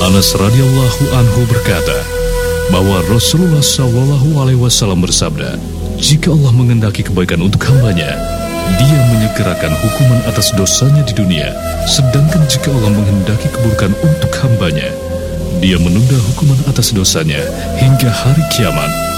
Anas radhiyallahu anhu berkata bahwa Rasulullah SAW bersabda, jika Allah menghendaki kebaikan untuk hambanya, Dia menyegerakan hukuman atas dosanya di dunia, sedangkan jika Allah menghendaki keburukan untuk hambanya, Dia menunda hukuman atas dosanya hingga hari kiamat.